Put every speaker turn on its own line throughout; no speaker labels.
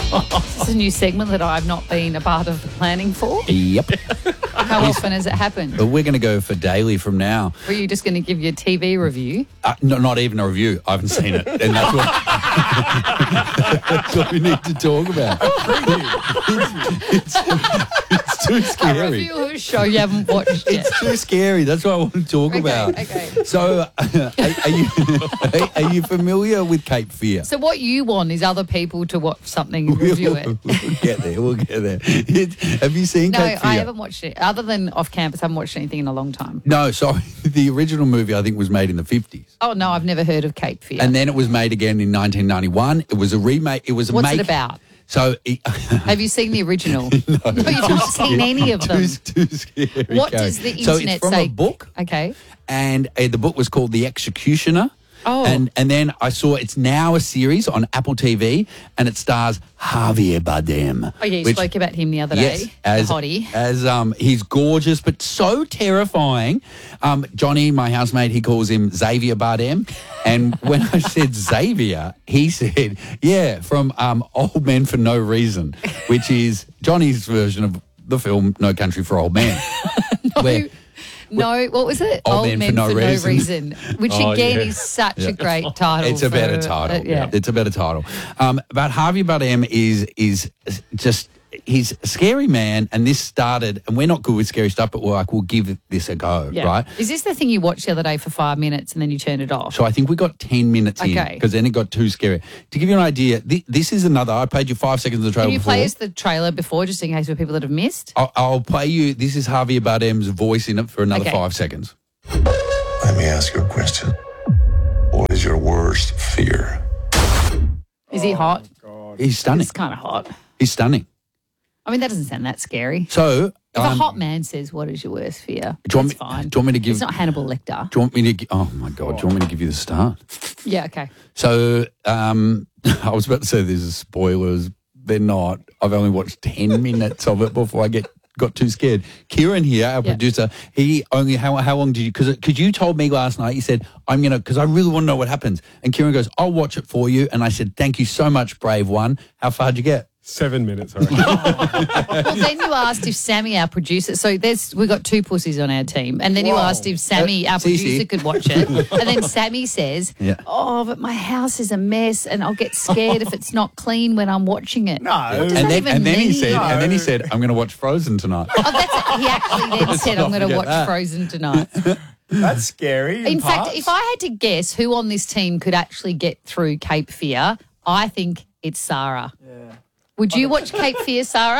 This is a new segment that I've not been a part of the planning for.
Yep.
How often has it happened?
But we're going to go for daily from now.
Or are you just going to give your TV review?
No, not even a review. I haven't seen it. And that's what, that's what we need to talk about. It's too
A
scary.
review of a show you haven't watched yet.
It's too scary. That's what I want to talk about.
Okay.
So, are you familiar with Cape Fear?
So what you want is other people to watch something and review it.
We'll get there. We'll get there. Have you seen
No,
Cape Fear?
I haven't watched it. Other than off campus, I haven't watched anything in a long time.
No, sorry. The original movie, I think, was made in the 50s.
Oh, no, I've never heard of Cape Fear.
And then it was made again in 1991. It was a remake. It was a
What's it about?
So,
Have you seen the original? No, you've not seen any of them.
Too scary.
What
Kate.
does the
So
internet
it's from
say?
a book,
Okay.
and the book was called The Executioner.
Oh.
And then I saw it's now a series on Apple TV, and it stars Javier Bardem.
Oh, yeah, you
which-
spoke about him the other
Yes,
day.
as
the hottie.
he's gorgeous but so terrifying. Johnny, my housemate, he calls him Xavier Bardem, and when I said Xavier, he said, "Yeah, from Old Men for No Reason," which is Johnny's version of the film No Country for Old Men. where-
No, what was it?
Old Men for No Reason.
Which
Oh,
again
yeah.
is such a great title.
It's a better title.
Yeah.
It's a better title. But Javier Bardem is just, he's a scary man, and this started, and we're not good with scary stuff, but we're like, we'll give this a go,
Yeah.
right?
Is this the thing you watched the other day for 5 minutes and then you turned it off?
So I think we got 10 minutes in,
Okay.
because then it got too scary. To give you an idea, this is another, I played you 5 seconds of the trailer
Can you
before.
play us the trailer before, just in case for people that have missed?
I'll play you, this is Javier Bardem's voice in it for another
Okay.
5 seconds.
Let me ask you a question. What is your worst fear?
Is he hot?
He's stunning.
It's kind of hot.
He's stunning.
I mean, that doesn't sound that scary.
So,
If a hot man says, "What is your worst fear?"
do you want
That's
me-
fine.
do you want me to give-
It's not Hannibal Lecter.
do you want me to, oh my God, do you want me to give you the start?
Yeah. Okay.
So, I was about to say there's spoilers. They're not. I've only watched 10 minutes of it before I got too scared. Kieran here, our producer, he only, how long did you, because you told me last night, you said, I'm going to, because I really want to know what happens. And Kieran goes, I'll watch it for you. And I said, thank you so much, brave one. How far did you get?
7 minutes, I reckon.
Well, then you asked if Sammy, our producer, so we've got 2 pussies on our team, and then you asked if Sammy, our
Cece.
producer, could watch it, and then Sammy says,
Yeah.
"Oh, but my house is a mess, and I'll get scared if it's not clean when I'm watching it."
No.
What does that
And then,
even
and then he
mean?
said, I'm going to watch Frozen tonight.
Oh, that's it. He actually then said, "I'm going to
forget
watch
that.
Frozen tonight."
That's scary.
In fact, if I had to guess who on this team could actually get through Cape Fear, I think it's Sarah.
Yeah.
Would you watch Cape Fear, Sarah?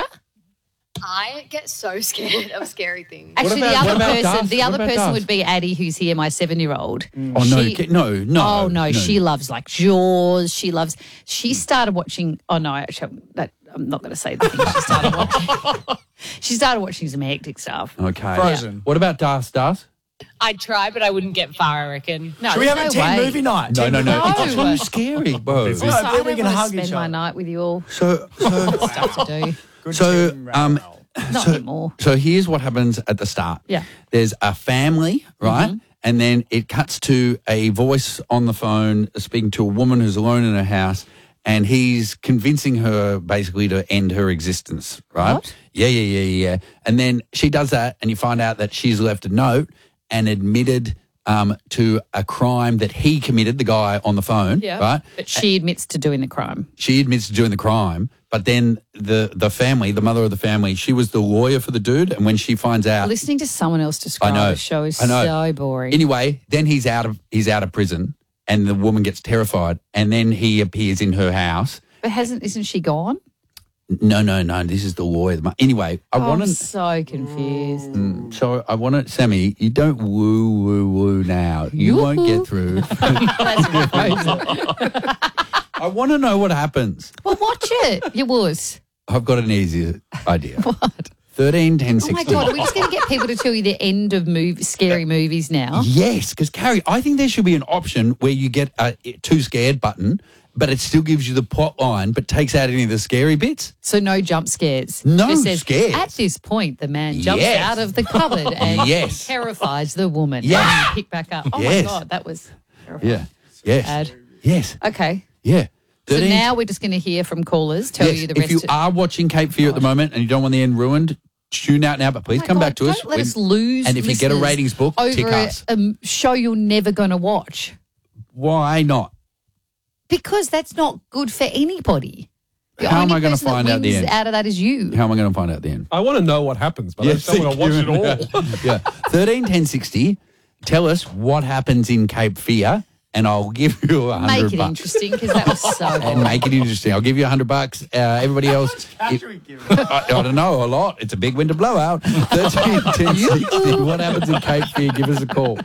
I get so scared of scary things.
Actually,
about- what about Duff?
the other
What about
person
Duff?
would be Addie, who's here, my 7-year-old.
Oh, no, no.
Oh no, she loves like Jaws. She started watching. Oh no, actually, I'm not going to say the thing she started watching. She started watching some hectic stuff.
Okay.
Frozen.
What about Das?
I'd try, but I wouldn't get far, I reckon.
No,
Should we
there's
have a
no
team
way.
movie night?
No.
Team-
It's too scary, bro.
Well,
I
then
don't
we can
want
hug
to
each
spend my
other.
night with you all.
So,
Stuff to do.
Good
So,
team rationale.
Not anymore.
So here's what happens at the start.
Yeah.
There's a family, right? And then it cuts to a voice on the phone speaking to a woman who's alone in her house, and he's convincing her basically to end her existence, right?
What?
Yeah. And then she does that, and you find out that she's left a note and admitted to a crime that he committed, the guy on the phone, right?
But she admits to doing the crime.
She admits to doing the crime, but then the family, the mother of the family, she was the lawyer for the dude, and when she finds out,
Listening to someone else describe
I know.
the show is
I know.
so boring.
Anyway, then he's out of prison, and the woman gets terrified, and then he appears in her house.
But isn't she gone?
No. This is the lawyer. Anyway, I
I'm
want to.
so confused.
So I want to, Sammy. You don't woo now. You won't get through.
That's Frozen.
I want to know what happens.
Well, watch it. You was.
I've got an easier idea. What? 13, 10,
Oh
16.
my God, are we just going to get people to tell you the end of scary movies now?
Yes, because Carrie, I think there should be an option where you get a too scared button, but it still gives you the plot line, but takes out any of the scary bits.
So no jump scares.
No
Just says,
scares.
At this point, the man jumps
Yes.
out of the cupboard and
Yes.
terrifies the woman.
Yes.
And you pick back up. Oh
Yes.
my God, that was terrifying.
Yeah. Yes.
Bad.
Yes.
Okay.
Yeah.
So
13
now we're just going to hear from callers, tell
Yes,
you the
if
rest
you
of
are watching Cape Fear at the moment and you don't want the end ruined, tune out now, but please
Oh my
come
God,
back to us.
don't let us lose.
And if you get a
listeners
ratings book, tick
over
us.
a show you're never going to watch,
Why not?
because that's not good for anybody. The
How am
only
I gonna
person that
find out the
wins
end?
out of that is you.
How am I going to find out the end?
I want to know what happens, but I don't want to watch it all.
Yeah. 13 10 60. Tell us what happens in Cape Fear, and I'll give you $100.
Make it interesting, because that was so
And
boring.
make it interesting. I'll give you $100. Everybody else, I don't know, a lot. It's a big winter blowout. 13 10 60. What happens in Cape Fear? Give us a call.